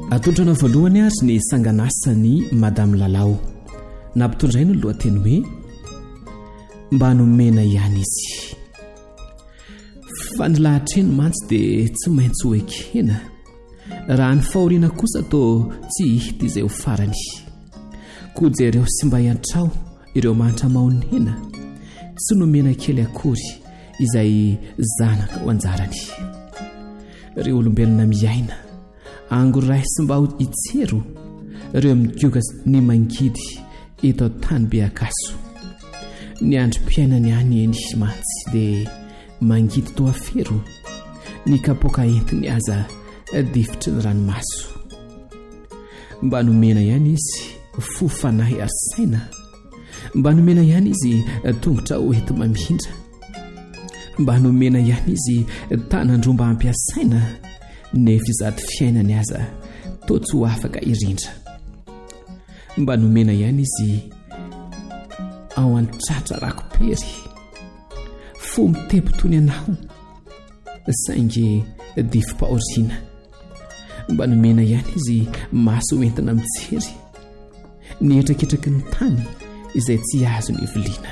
Atoltrana voalohany ary ny sanganasany Madame Lalao. Nampitondray no lohateny hoe mba nomena ihany izy. Fa ny lahatreno mantsy dia tsy maintsy ho ekena. Raha ny fahoriana kosa toa tsy hita izay ho farany. Koja ireo sy mba hiantrao ireo mantra maonena, tsy nomena kely akory izay zanaka ho anjarany. Ireo olombelona miaina angoray sy mba ho itsero, ireo migioka ny mangidy eto tany be akaso. Ny androm-piainany any eny mantsy dia mangidy toa fero, ny kapoka entiny aza difitry ny ranomaso. Mba nomena ihany izy fo fanahy ary saina, mba nomena ihany izy tongotra hoety mamindra, mba nomena ihany izy tanandromba ampiasaina, nefa izato fiainany aza toa tsy ho afaka irindra. Mba nomena ihany izy ao an-tratra rakopery, fo mitepotony anao saingy difim-paoriana. Mba nomena ihany izy maso entina mijery, ny etraketraky ny tany izay tsy azo ny viliana.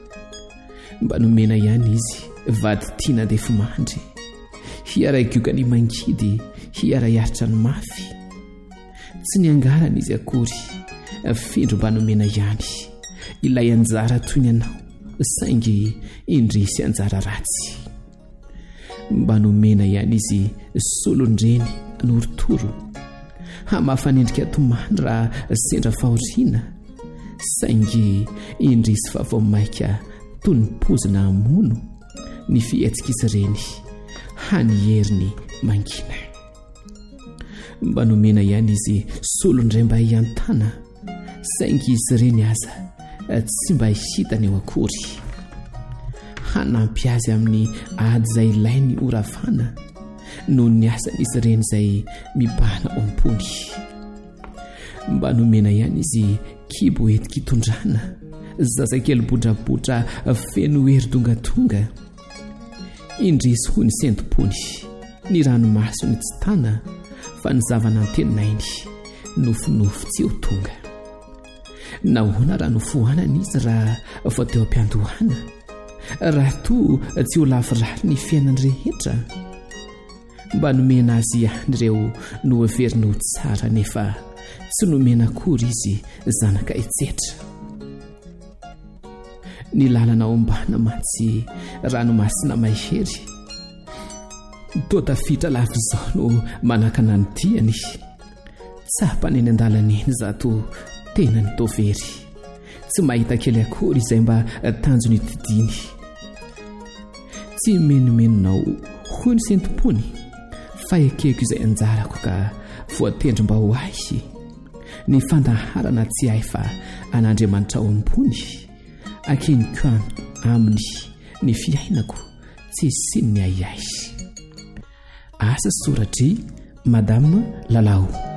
Mba nomena ihany izy vady tiana defa mandry, hiara-gioka ny mangidy, hiara-hiaritra ny mafy. Tsy ny angarana izy akory, findro mba nomena ihany ilay anjara toy ny anao saingy indrisy anjara ratsy. Mba nomena ihany izy solondreny norotoro, hamafanendrika tomany raha sendra fahoriana, saingy indrisy vavao maika toy ny pozina amono, ny fihetsikisa reny hanyheriny mangina. Mba nomena ihany izy solondray mba hiantana, saingy izy reny aza tsy mba hitany eo akory, hanampy azy amin'ny ady izay ilainy oravana noho ny asan'izy reny izay mibahana ompony. Mba nomena ihany izy kibo entika hitondrana, zazakely bodrabotra feno hery dongatonga, indrisy ho ny sentopony, ny ranomaso ny tsy tana fa ny zavana antenainy nofinofy tsy ho tonga. Nahoana raha nofohanana izy raha vao teo am-piandohana, raha toa tsy ho lavirary ny fiainany rehetra. Mba nomena azy ihany ireo no heverina ho tsara nefa tsy nomena akory izy zanaka etsetra. Ny lalana ombana mantsy ranomasina mahery, toa tafitra lafy izao no manakana ny diany. Tsapaneny an-dalana eny zato tena ny tovery, tsy mahita kely akory izay mba tanjony didiny. Tsy menomenonao ho ny sentopony, fa ekeko izay anjarako ka voatendry mba ho ahy. Ny fandaharana tsy ahy fa an'Andriamanitra ompony, akeniko aminy ny fiainako tsy siny ny ahiahy. Asa soratry Madame Lalao.